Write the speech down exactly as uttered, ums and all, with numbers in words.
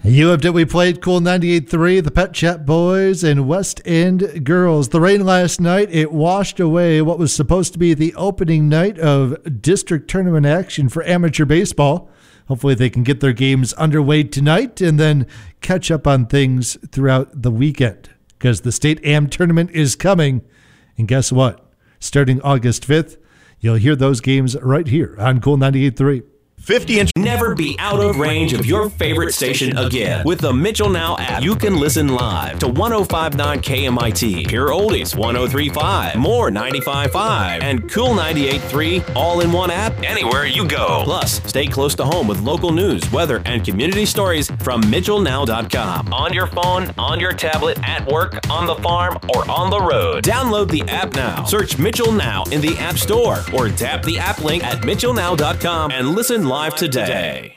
You loved it. We played Cool ninety-eight point three, the Pet Shop Boys and West End Girls. The rain last night, it washed away what was supposed to be the opening night of district tournament action for amateur baseball. Hopefully they can get their games underway tonight and then catch up on things throughout the weekend, because the state A M tournament is coming. And guess what? Starting August fifth, you'll hear those games right here on Cool ninety-eight point three. fifty inch. Never be out of range of your favorite station again. With the Mitchell Now app, you can listen live to one oh five point nine K M I T, Pure Oldies one oh three point five, More ninety-five point five, and Cool ninety-eight point three, all in one app, anywhere you go. Plus, stay close to home with local news, weather, and community stories from Mitchell Now dot com. On your phone, on your tablet, at work, on the farm, or on the road. Download the app now. Search Mitchell Now in the App Store or tap the app link at Mitchell Now dot com and listen live today.